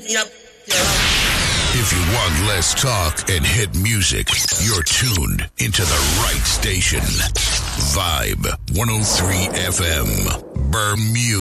Yep. If you want less talk and hit music, you're tuned into the right station. Vibe 103 FM, Bermuda.